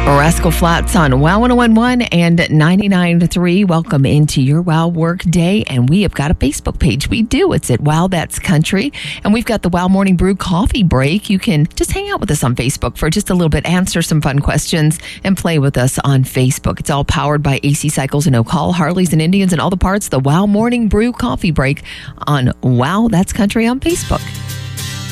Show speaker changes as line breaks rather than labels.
Rascal Flatts on WOW 101.1 and 99.3. Welcome into your WOW work day. And we have got a Facebook page. We do. It's at WOW That's Country. And we've got the WOW Morning Brew coffee break. You can just hang out with us on Facebook for just a little bit, answer some fun questions, and play with us on Facebook. It's all powered by AC Cycles and Oak Hall, Harleys and Indians, and all the parts. The WOW Morning Brew coffee break on WOW That's Country on Facebook.